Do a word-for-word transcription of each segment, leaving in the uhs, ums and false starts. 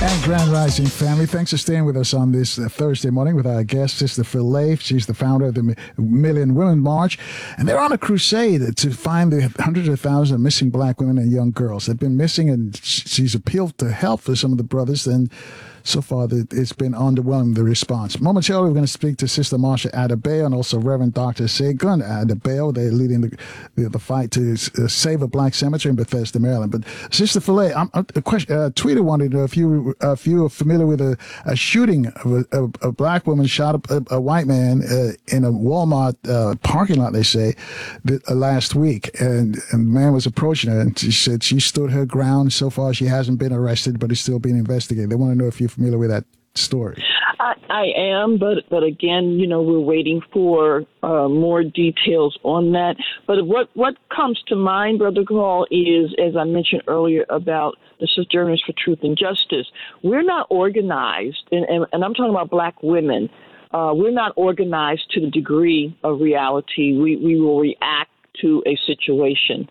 And Grand Rising family, thanks for staying with us on this uh, Thursday morning with our guest, Sister Philae. She's the founder of the Mi- Million Women March, and they're on a crusade to find the hundreds of thousands of missing black women and young girls. They've been missing, and sh- she's appealed to help for some of the brothers, and so far it's been underwhelming, the response. Momentarily, we're going to speak to Sister Marsha Adebayo and also Reverend Doctor Segun Adebayo. They're leading the, the, the fight to uh, save a black cemetery in Bethesda, Maryland. But Sister Philae, I'm, a question, uh, tweeter wanted to know if you, uh, if you are familiar with a, a shooting of a, a, a black woman shot a, a white man uh, in a Walmart uh, parking lot, they say, that, uh, last week. And, and the man was approaching her, and she said she stood her ground. So far, she hasn't been arrested, but is still being investigated. They want to know if you familiar with that story. I, I am, but but again, you know, we're waiting for uh, more details on that. But what what comes to mind, Brother Carl, is, as I mentioned earlier about the Sojourners for Truth and Justice, we're not organized, and, and, and I'm talking about black women. Uh, we're not organized to the degree of reality. We we will react to a situation.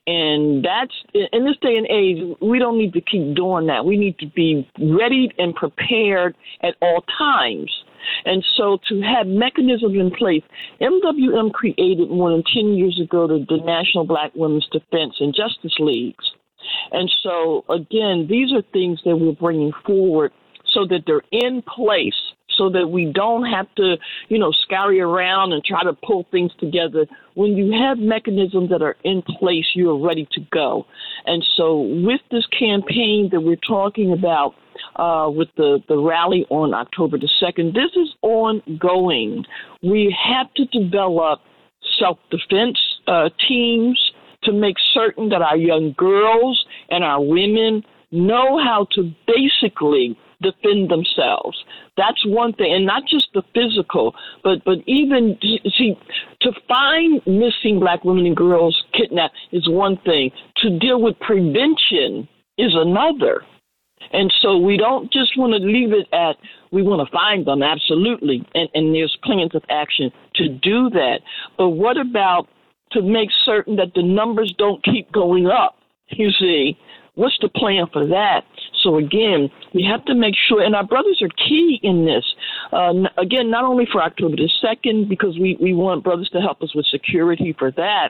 And that's, in this day and age, we don't need to keep doing that. We need to be ready and prepared at all times. And so to have mechanisms in place, M W M created more than ten years ago the, the National Black Women's Defense and Justice Leagues. And so, again, these are things that we're bringing forward so that they're in place, so that we don't have to, you know, scurry around and try to pull things together. When you have mechanisms that are in place, you are ready to go. And so with this campaign that we're talking about, uh, with the, the rally on October the second, this is ongoing. We have to develop self-defense uh, teams to make certain that our young girls and our women know how to basically defend themselves. That's one thing, and not just the physical, but but even, see, to find missing black women and girls kidnapped is one thing. To deal with prevention is another. And so we don't just want to leave it at, we want to find them, absolutely, and, and there's plans of action to do that. But what about to make certain that the numbers don't keep going up, you see? What's the plan for that? So, again, we have to make sure, and our brothers are key in this. Uh, again, not only for October the second, because we, we want brothers to help us with security for that,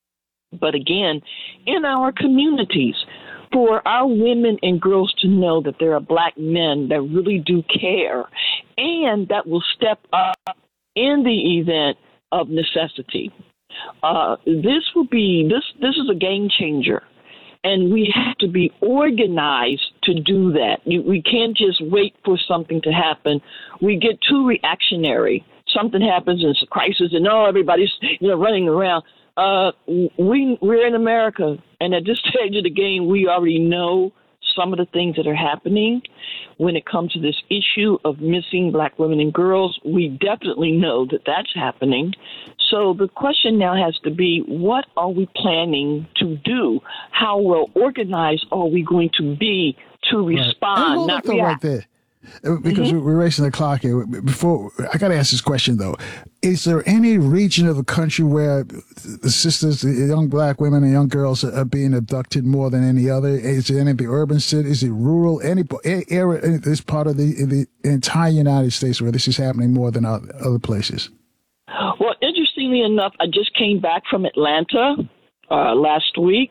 but, again, in our communities, for our women and girls to know that there are black men that really do care and that will step up in the event of necessity. Uh, this will be, this, this is a game changer. And we have to be organized to do that. You, we can't just wait for something to happen. We get too reactionary. Something happens and it's a crisis, and oh, everybody's, you know, running around. Uh, we we're in America, and at this stage of the game, we already know some of the things that are happening when it comes to this issue of missing black women and girls. We definitely know that that's happening. So the question now has to be, what are we planning to do? How well organized are we going to be to respond, right. Hey, not react? Right there. Because mm-hmm. we're racing the clock here. Before, I got to ask this question, though. Is there any region of the country where the sisters, the young black women and young girls are being abducted more than any other? Is it any of the urban cities? Is it rural? Any area in this part of the, the entire United States where this is happening more than other places? Well, interestingly enough, I just came back from Atlanta uh, last week,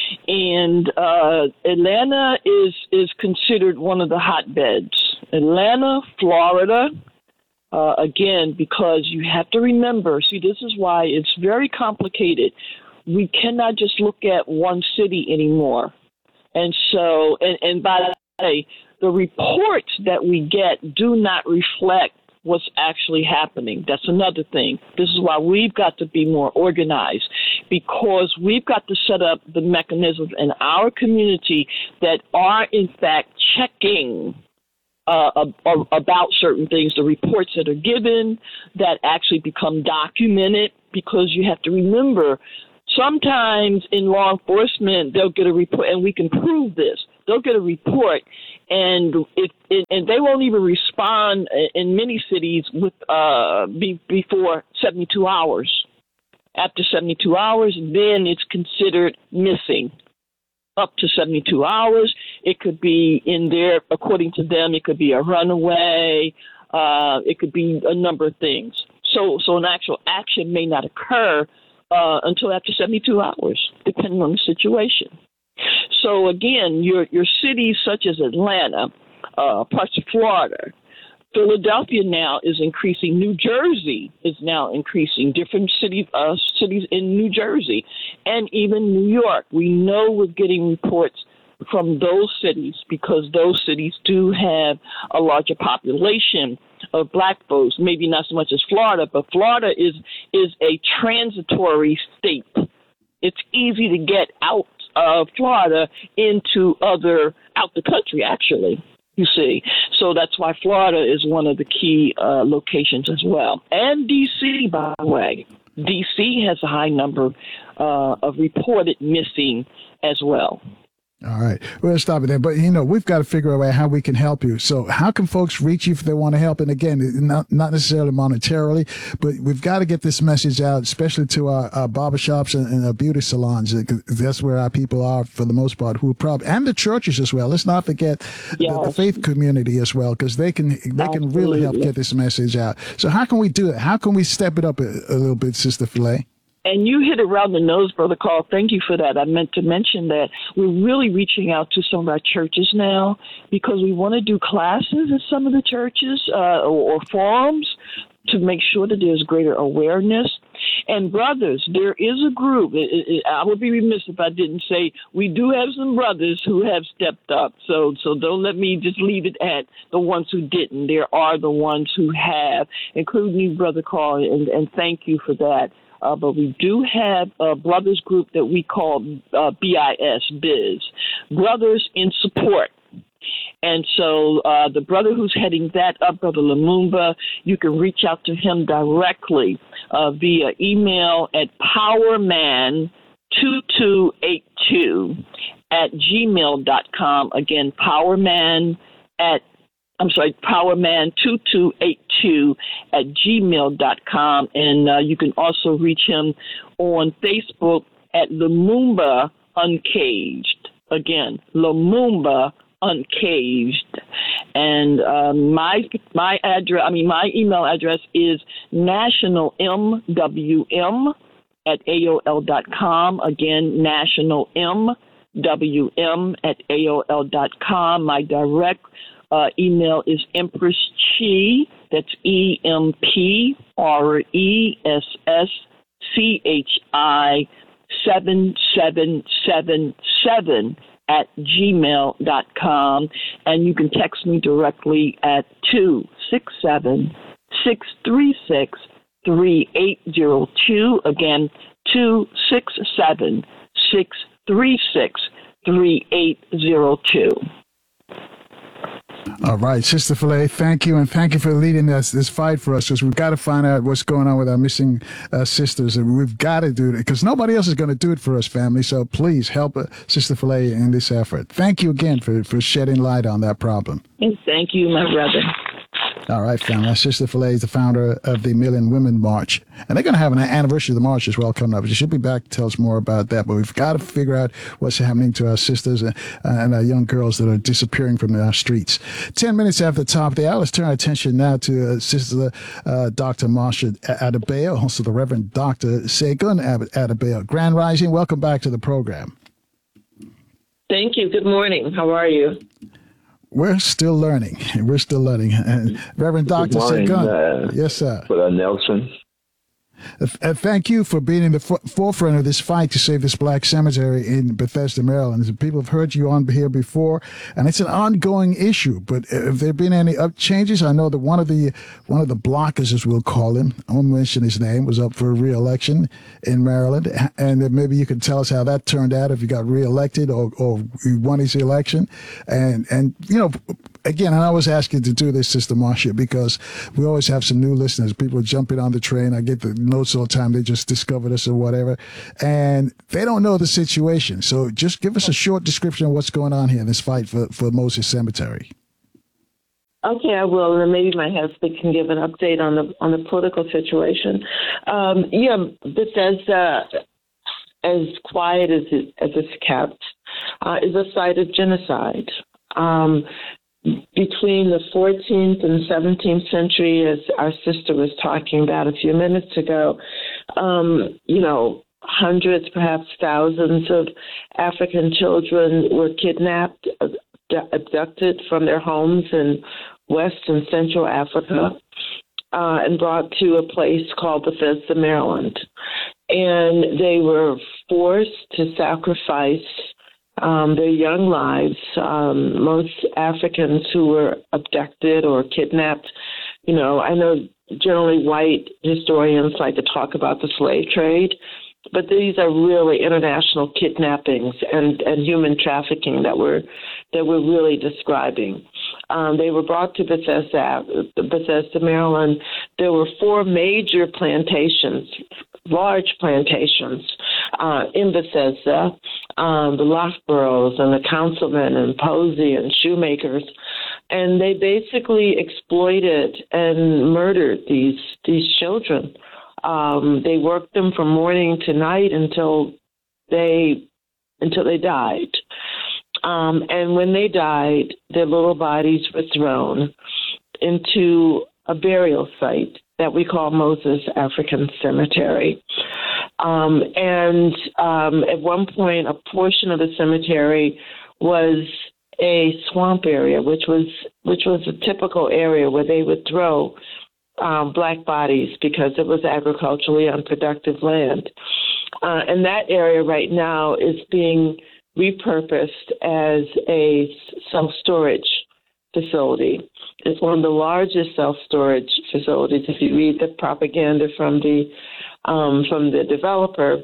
and uh, Atlanta is is considered one of the hotbeds. Atlanta, Florida, uh, again, because you have to remember, see, this is why it's very complicated. We cannot just look at one city anymore. And so, and, and by the way, the reports that we get do not reflect what's actually happening. That's another thing. This is why we've got to be more organized, because we've got to set up the mechanisms in our community that are, in fact, checking Uh, about certain things, the reports that are given that actually become documented, because you have to remember, sometimes in law enforcement, they'll get a report, and we can prove this. They'll get a report, and it, it and they won't even respond in many cities with uh, be, before seventy-two hours. After seventy-two hours, then it's considered missing. up to seventy-two hours. It could be in there, according to them, it could be a runaway. Uh, it could be a number of things. So, so an actual action may not occur uh, until after seventy-two hours, depending on the situation. So again, your your cities such as Atlanta, uh, parts of Florida, Philadelphia now is increasing. New Jersey is now increasing. Different cities, uh, cities in New Jersey, and even New York. We know we're getting reports from those cities because those cities do have a larger population of black folks. Maybe not so much as Florida, but Florida is is a transitory state. It's easy to get out of Florida into other out the country, actually. You see, so that's why Florida is one of the key uh, locations as well. And D C, by the way, D C has a high number uh, of reported missing as well. All right. We'll stop it there. But, you know, we've got to figure out how we can help you. So how can folks reach you if they want to help? And again, not not necessarily monetarily, but we've got to get this message out, especially to our, our barbershops and, and our beauty salons. That's where our people are for the most part, who are probably, and the churches as well. Let's not forget yes. the, the faith community as well, because they can they can Absolutely. really help get this message out. So how can we do it? How can we step it up a, a little bit, Sister Philae? And you hit it around the nose, Brother Carl. Thank you for that. I meant to mention that we're really reaching out to some of our churches now because we want to do classes in some of the churches uh, or, or forums to make sure that there's greater awareness. And brothers, there is a group. It, it, I would be remiss if I didn't say we do have some brothers who have stepped up. So, so don't let me just leave it at the ones who didn't. There are the ones who have, including you, Brother Carl, and, and thank you for that. Uh, but we do have a brothers group that we call uh, B I S, Biz, Brothers in Support. And so uh, the brother who's heading that up, Brother Lumumba, you can reach out to him directly uh, via email at powerman two two eight two at gmail dot com. Again, powerman at I'm sorry, powerman two two eight two at gmail dot com. And uh, you can also reach him on Facebook at Lumumba Uncaged. Again, Lumumba Uncaged. And uh, my my address, I mean, my email address is nationalmwm at A O L dot com. Again, nationalmwm at A O L dot com. My direct Uh, email is Empress Chi, that's E M P R E S S C H I seven seven seven seven at gmail dot com. And you can text me directly at two six seven, six three six, three eight zero two. Again, two six seven, six three six, three eight zero two. All right, Sister Philae, thank you, and thank you for leading this this fight for us, because we've got to find out what's going on with our missing uh, sisters, and we've got to do it, because nobody else is going to do it for us, family, so please help uh, Sister Philae in this effort. Thank you again for, for shedding light on that problem. And thank you, my brother. All right, family. Sister Philae is the founder of the Million Women March. And they're going to have an anniversary of the march as well coming up. She should be back to tell us more about that. But we've got to figure out what's happening to our sisters and, and our young girls that are disappearing from our streets. Ten minutes after the top of the hour, let's turn our attention now to uh, Sister uh, Doctor Marsha Adebayo, also the Reverend Doctor Segun Adebayo. Grand Rising, welcome back to the program. Thank you. Good morning. How are you? We're still learning. We're still learning. Uh, Reverend Doctor Segun. Uh, yes, sir. Brother Nelson. Uh, thank you for being in the f- forefront of this fight to save this black cemetery in Bethesda, Maryland. People have heard you on here before, and it's an ongoing issue. But have there been any up changes? I know that one of the one of the blockers, as we'll call him, I won't mention his name, was up for re-election in Maryland, and maybe you could tell us how that turned out, if he got re-elected or or he won his election, and and you know. Again, I always ask you to do this, Sister Marsha, because we always have some new listeners. People jumping on the train. I get the notes all the time. They just discovered us or whatever, and they don't know the situation. So just give us a short description of what's going on here in this fight for, for Moses Cemetery. Okay, I will, and maybe my husband can give an update on the on the political situation. Um, yeah, Bethesda, as quiet as it, as it's kept, uh, is a site of genocide. Um, between the fourteenth and seventeenth century, as our sister was talking about a few minutes ago, um, you know, hundreds, perhaps thousands of African children were kidnapped, abducted from their homes in West and Central Africa, uh, and brought to a place called Bethesda, Maryland. And they were forced to sacrifice um, their young lives. Um, most Africans who were abducted or kidnapped, you know, I know generally white historians like to talk about the slave trade, but these are really international kidnappings and, and human trafficking that we're that we're really describing. Um, they were brought to Bethesda, Bethesda, Maryland. There were four major plantations, large plantations uh, in Bethesda, um, the Lockboroughs and the Councilmen and Posey and Shoemakers, and they basically exploited and murdered these these children. Um, they worked them from morning to night until they until they died. Um, and when they died, their little bodies were thrown into a burial site that we call Moses African Cemetery. Um, and um, at one point, a portion of the cemetery was a swamp area, which was which was a typical area where they would throw um, black bodies because it was agriculturally unproductive land. Uh, and that area right now is being repurposed as a self-storage facility. It's one of the largest self-storage facilities. If you read the propaganda from the um, from the developer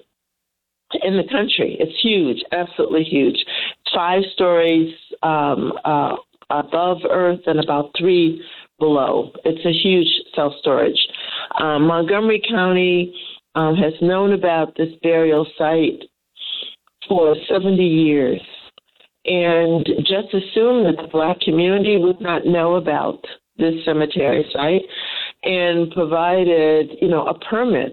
in the country, it's huge, absolutely huge. Five stories um, uh, above earth and about three below. It's a huge self-storage. Um, Montgomery County um, has known about this burial site for seventy years, and just assumed that the Black community would not know about this cemetery site, and provided, you know, a permit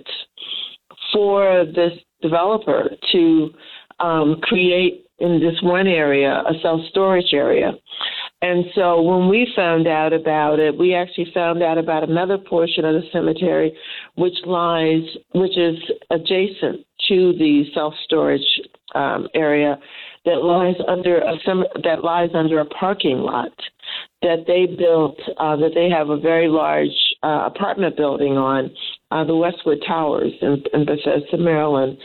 for this developer to um, create in this one area a self-storage area. And so when we found out about it, we actually found out about another portion of the cemetery, which lies, which is adjacent to the self-storage um, area that lies under a that lies under a parking lot that they built, uh, that they have a very large uh, apartment building on, uh, the Westwood Towers in, in Bethesda, Maryland.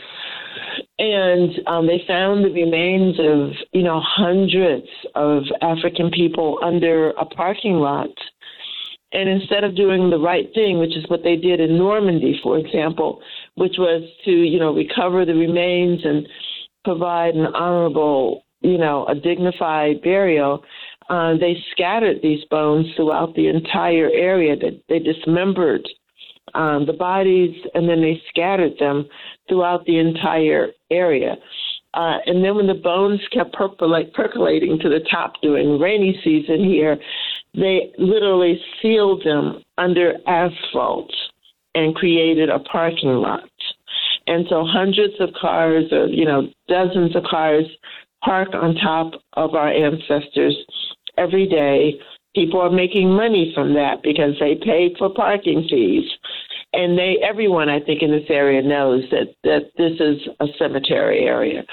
And um, they found the remains of, you know, hundreds of African people under a parking lot. And instead of doing the right thing, which is what they did in Normandy, for example, which was to, you know, recover the remains and provide an honorable, you know, a dignified burial, uh, they scattered these bones throughout the entire area. That they dismembered um, the bodies, and then they scattered them throughout the entire area. Uh, and then when the bones kept percolate, percolating to the top during rainy season here, they literally sealed them under asphalt and created a parking lot. And so hundreds of cars, or, you know, dozens of cars park on top of our ancestors every day. People are making money from that because they paid for parking fees. And they, everyone, I think, in this area knows that, that this is a cemetery area.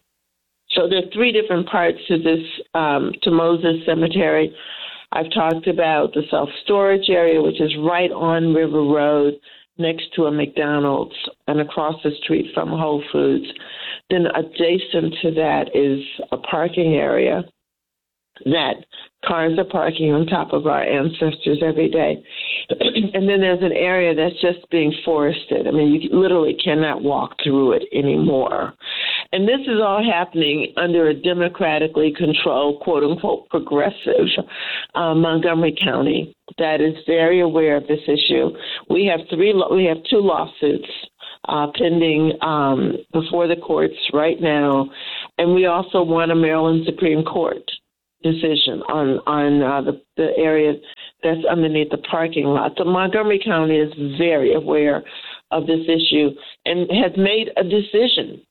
So there are three different parts to this, um, to Moses Cemetery. I've talked about the self-storage area, which is right on River Road, next to a McDonald's and across the street from Whole Foods. Then adjacent to that is a parking area that cars are parking on top of our ancestors every day. And then there's an area that's just being forested. I mean, you literally cannot walk through it anymore. And this is all happening under a democratically controlled, quote-unquote, progressive uh, Montgomery County that is very aware of this issue. We have three. We have two lawsuits uh, pending um, before the courts right now, and we also won a Maryland Supreme Court decision on on uh, the, the area that's underneath the parking lot. So Montgomery County is very aware of this issue and has made a decision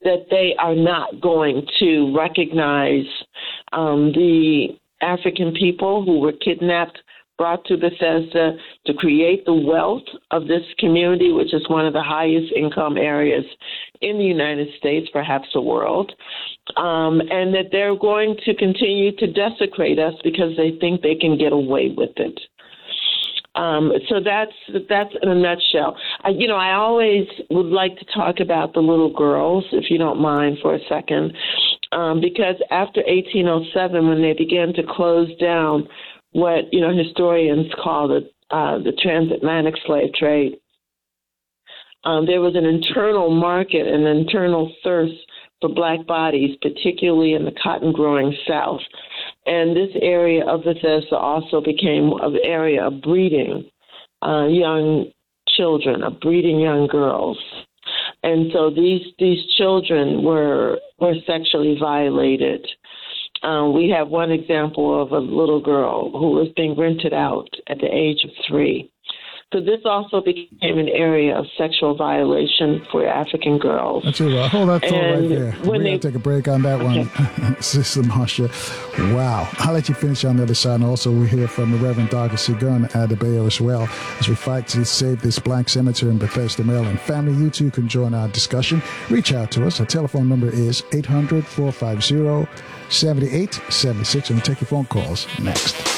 that they are not going to recognize um, the African people who were kidnapped, brought to Bethesda to create the wealth of this community, which is one of the highest income areas in the United States, perhaps the world, um, and that they're going to continue to desecrate us because they think they can get away with it. Um, so that's that's in a nutshell. I, you know, I always would like to talk about the little girls, if you don't mind, for a second, um, because after eighteen oh seven, when they began to close down what you know historians call the uh, the transatlantic slave trade, um, there was an internal market, an internal thirst for black bodies, particularly in the cotton-growing South. And this area of Bethesda also became an area of breeding uh, young children, of breeding young girls. And so these these children were were sexually violated. Um, we have one example of a little girl who was being rented out at the age of three. So this also became an area of sexual violation for African girls. That's it. Hold that thought right And there. when We they- got to take a break on that Okay. one, Sister Marsha. Wow. I'll let you finish on the other side. And also, we hear from the Reverend Doctor Segun Adebayo as well as we fight to save this black cemetery in Bethesda, Maryland. Family, you too can join our discussion. Reach out to us. Our telephone number is eight hundred, four five zero, seven eight seven six. And we'll take your phone calls next.